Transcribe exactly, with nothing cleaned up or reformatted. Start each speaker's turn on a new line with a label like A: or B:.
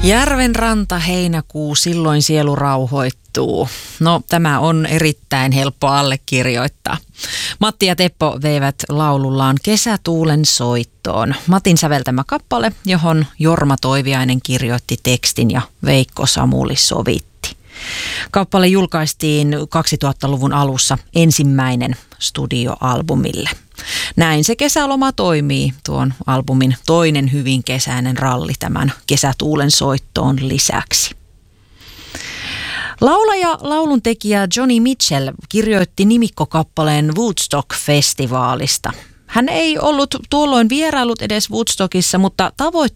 A: Järven ranta, heinäkuu, silloin sielu rauhoittuu. No, tämä on erittäin helppo allekirjoittaa. Matti ja Teppo veivät laulullaan Kesätuulen soittoon. Matin säveltämä kappale, johon Jorma Toiviainen kirjoitti tekstin ja Veikko Samuli sovitti. Kappale julkaistiin kaksituhattaluvun alussa ensimmäinen studioalbumille. Näin se kesäloma toimii, tuon albumin toinen hyvin kesäinen ralli tämän Kesätuulen soittoon lisäksi. Laulaja, lauluntekijä Joni Mitchell kirjoitti nimikkokappaleen Woodstock-festivaalista. Hän ei ollut tuolloin vierailut edes Woodstockissa, mutta tavoitti